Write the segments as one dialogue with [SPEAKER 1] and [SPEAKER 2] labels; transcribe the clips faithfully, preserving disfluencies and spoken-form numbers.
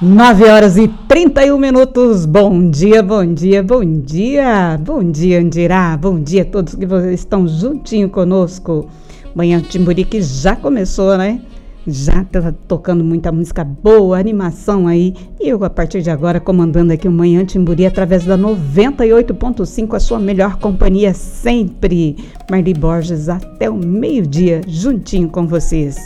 [SPEAKER 1] Nove horas e trinta e um minutos. Bom dia, bom dia, bom dia. Bom dia, Andirá. Bom dia a todos que estão juntinho conosco. Manhã Timburi que já começou, né? Já tá tocando muita música boa, animação aí. E eu, a partir de agora, comandando aqui o Manhã Timburi através da noventa e oito ponto cinco, a sua melhor companhia sempre. Marli Borges, até o meio-dia, juntinho com vocês.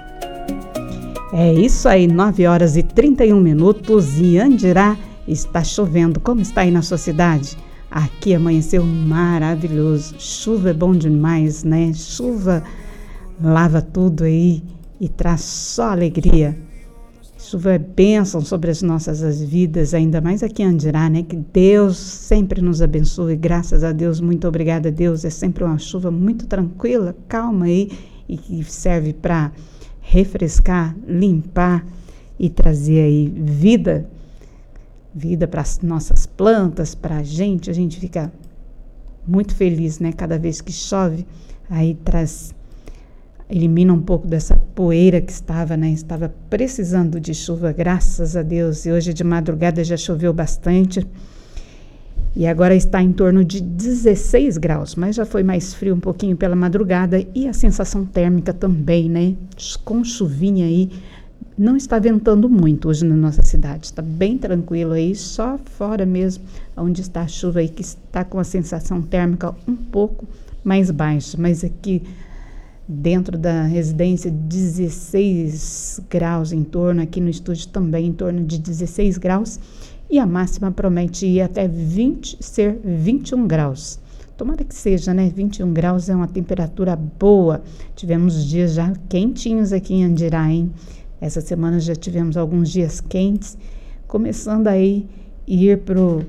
[SPEAKER 1] É isso aí, nove horas e trinta e um minutos e Andirá está chovendo. Como está aí na sua cidade? Aqui amanheceu maravilhoso. Chuva é bom demais, né? Chuva lava tudo aí e traz só alegria. Chuva é bênção sobre as nossas vidas, ainda mais aqui em Andirá, né? Que Deus sempre nos abençoe. Graças a Deus, muito obrigada a Deus. É sempre uma chuva muito tranquila, calma aí e que serve para refrescar, limpar e trazer aí vida, vida para as nossas plantas, para a gente. A gente fica muito feliz, né? Cada vez que chove, aí traz, elimina um pouco dessa poeira que estava, né? Estava precisando de chuva, graças a Deus. E hoje de madrugada já choveu bastante. E agora está em torno de dezesseis graus, mas já foi mais frio um pouquinho pela madrugada e a sensação térmica também, né? Com chuvinha aí, não está ventando muito hoje na nossa cidade, está bem tranquilo aí, só fora mesmo, onde está a chuva aí, que está com a sensação térmica um pouco mais baixa, mas aqui dentro da residência dezesseis graus em torno, aqui no estúdio também em torno de dezesseis graus. E a máxima promete ir até vinte, ser vinte e um graus. Tomara que seja, né? vinte e um graus é uma temperatura boa. Tivemos dias já quentinhos aqui em Andirá, hein? Essa semana já tivemos alguns dias quentes. Começando aí ir pro...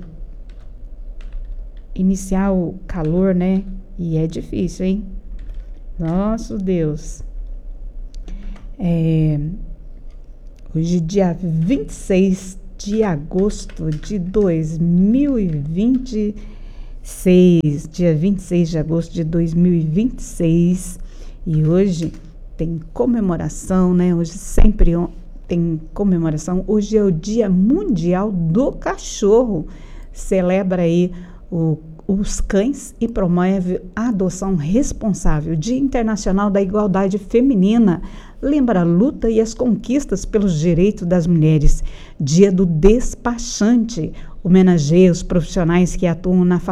[SPEAKER 1] iniciar o calor, né? E é difícil, hein? Nosso Deus. É... Hoje, dia vinte e seis de agosto de dois mil e vinte e seis, dia vinte e seis de agosto de dois mil e vinte e seis, e hoje tem comemoração, né? Hoje sempre tem comemoração. Hoje é o Dia Mundial do Cachorro. Celebra aí o, os cães e promove a adoção responsável. Dia Internacional da Igualdade Feminina. Lembra a luta e as conquistas pelos direitos das mulheres. Dia do Despachante. Homenageia os profissionais que atuam na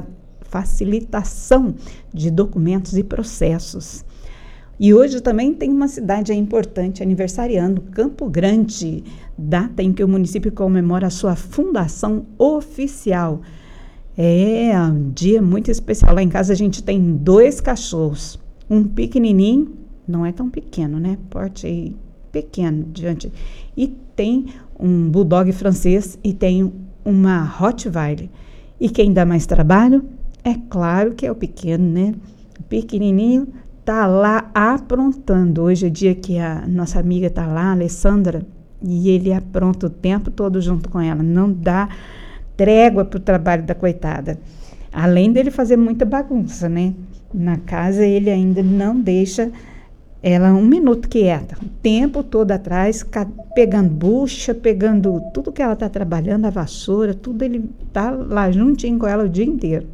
[SPEAKER 1] facilitação de documentos e processos. E hoje também tem uma cidade importante aniversariando, Campo Grande, data em que o município comemora a sua fundação oficial. É um dia muito especial. Lá em casa a gente tem dois cachorros, um pequenininho, não é tão pequeno, né? Porte aí pequeno diante. E tem um bulldog francês e tem uma Rottweiler. E quem dá mais trabalho? É claro que é o pequeno, né? O pequenininho tá lá aprontando. Hoje é dia que a nossa amiga tá lá, a Alessandra, e ele apronta o tempo todo junto com ela. Não dá trégua pro trabalho da coitada. Além dele fazer muita bagunça, né? Na casa ele ainda não deixa ela um minuto quieta, o tempo todo atrás, pegando bucha, pegando tudo que ela está trabalhando, a vassoura, tudo ele está lá juntinho com ela o dia inteiro.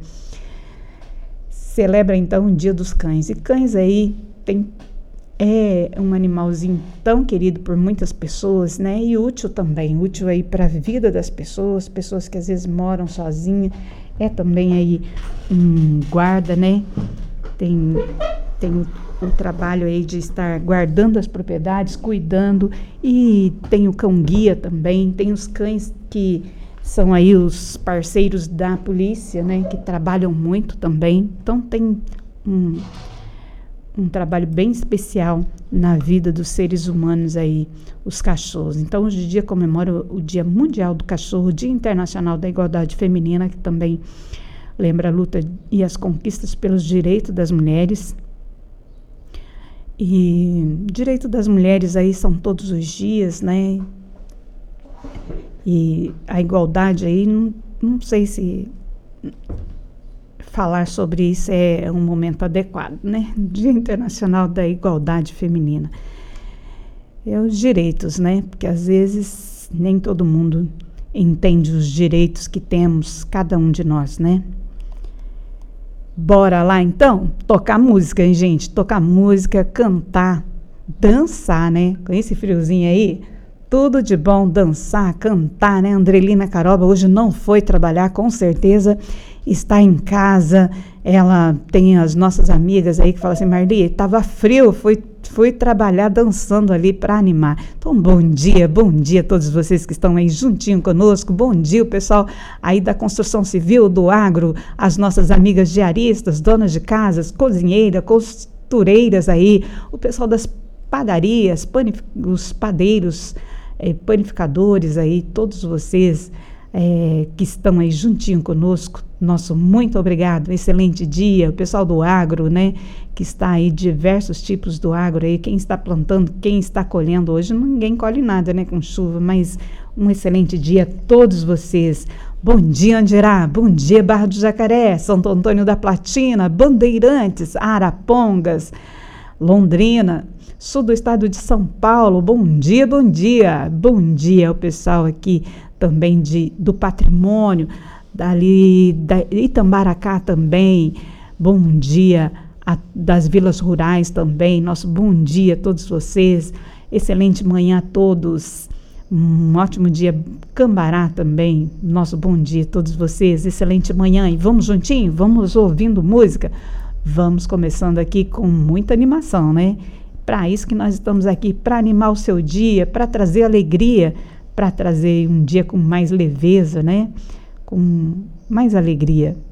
[SPEAKER 1] Celebra então o Dia dos Cães. E cães aí tem, é um animalzinho tão querido por muitas pessoas, né? E útil também, útil aí para a vida das pessoas, pessoas que às vezes moram sozinhas. É também aí um guarda, né? Tem, tem o o trabalho aí de estar guardando as propriedades, cuidando, e tem o cão-guia também, tem os cães que são aí os parceiros da polícia, né, que trabalham muito também. Então tem um, um trabalho bem especial na vida dos seres humanos aí, os cachorros. Então hoje em dia comemora o Dia Mundial do Cachorro, o Dia Internacional da Igualdade Feminina, que também lembra a luta e as conquistas pelos direitos das mulheres. E direito das mulheres aí são todos os dias, né? E a igualdade aí, não, não sei se falar sobre isso é um momento adequado, né? Dia Internacional da Igualdade Feminina. É os direitos, né? Porque às vezes nem todo mundo entende os direitos que temos, cada um de nós, né? Bora lá, então? Tocar música, hein, gente? Tocar música, cantar, dançar, né? Com esse friozinho aí, tudo de bom, dançar, cantar, né? Andrelina Caroba hoje não foi trabalhar, com certeza está em casa. Ela tem as nossas amigas aí que falam assim, Marli, tava frio, fui, fui trabalhar dançando ali para animar. Então, bom dia, bom dia a todos vocês que estão aí juntinho conosco, bom dia o pessoal aí da construção civil, do agro, as nossas amigas diaristas, donas de casas, cozinheiras, costureiras aí, o pessoal das padarias, panif- os padeiros, eh, panificadores aí, todos vocês é, que estão aí juntinho conosco, nosso muito obrigado, excelente dia, o pessoal do agro, né, que está aí, diversos tipos do agro aí, quem está plantando, quem está colhendo, hoje ninguém colhe nada, né, com chuva, mas um excelente dia a todos vocês. Bom dia, Andirá, bom dia, Barra do Jacaré, Santo Antônio da Platina, Bandeirantes, Arapongas, Londrina, sul do estado de São Paulo, bom dia, bom dia, bom dia ao pessoal aqui também de, do patrimônio, dali da Itambaracá também, bom dia a, das vilas rurais também, nosso bom dia a todos vocês, excelente manhã a todos, um ótimo dia, Cambará também, nosso bom dia a todos vocês, excelente manhã, e vamos juntinho, vamos ouvindo música, vamos começando aqui com muita animação, né? Para isso que nós estamos aqui, para animar o seu dia, para trazer alegria, para trazer um dia com mais leveza, né? Com mais alegria.